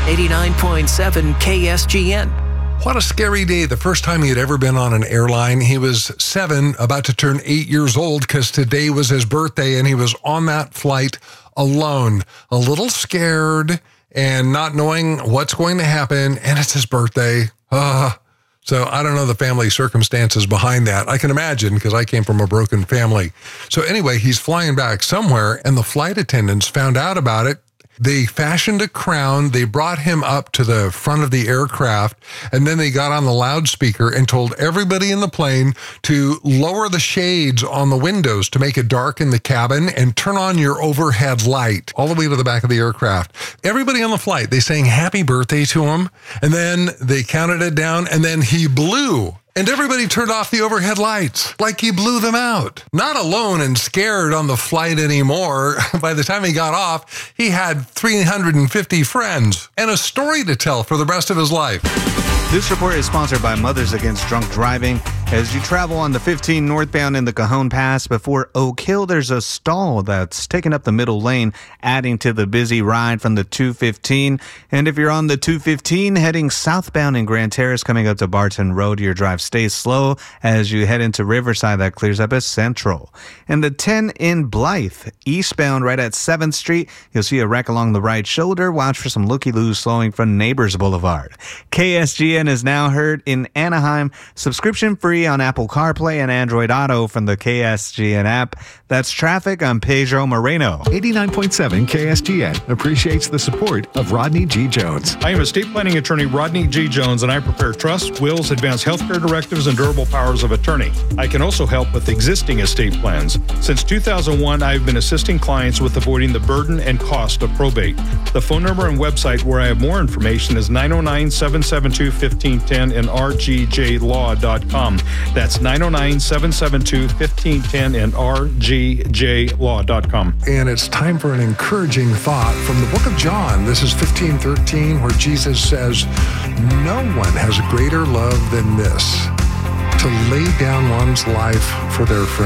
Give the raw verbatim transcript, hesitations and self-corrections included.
eighty-nine point seven K S G N. What a scary day. The first time he had ever been on an airline. He was seven, about to turn eight years old because today was his birthday, and he was on that flight alone, a little scared and not knowing what's going to happen, and it's his birthday. Uh, so I don't know the family circumstances behind that. I can imagine because I came from a broken family. So anyway, he's flying back somewhere, and the flight attendants found out about it. They fashioned a crown. They brought him up to the front of the aircraft, and then they got on the loudspeaker and told everybody in the plane to lower the shades on the windows to make it dark in the cabin and turn on your overhead light all the way to the back of the aircraft. Everybody on the flight, they sang happy birthday to him, and then they counted it down, and then he blew. And everybody turned off the overhead lights, like he blew them out. Not alone and scared on the flight anymore. By the time he got off, he had three hundred fifty friends and a story to tell for the rest of his life. This report is sponsored by Mothers Against Drunk Driving. As you travel on the fifteen northbound in the Cajon Pass before Oak Hill, there's a stall that's taking up the middle lane, adding to the busy ride from the two fifteen. And if you're on the two fifteen heading southbound in Grand Terrace coming up to Barton Road, your drive stays slow. As you head into Riverside, that clears up as Central. And the ten in Blythe, eastbound right at seventh Street, you'll see a wreck along the right shoulder. Watch for some looky-loos slowing from Neighbors Boulevard. K S G N is now heard in Anaheim, subscription-free on Apple CarPlay and Android Auto from the K S G N app. That's traffic. I'm Pedro Moreno. eighty-nine point seven K S G N appreciates the support of Rodney G. Jones. I am estate planning attorney Rodney G. Jones, and I prepare trusts, wills, advanced healthcare directives, and durable powers of attorney. I can also help with existing estate plans. Since two thousand one, I've been assisting clients with avoiding the burden and cost of probate. The phone number and website where I have more information is nine oh nine, seven seven two, one five one zero and r g j law dot com. That's nine oh nine, seven seven two, one five one zero and r g j law dot com. And it's time for an encouraging thought from the book of John. This is fifteen thirteen, where Jesus says, "No one has a greater love than this, to lay down one's life for their friends."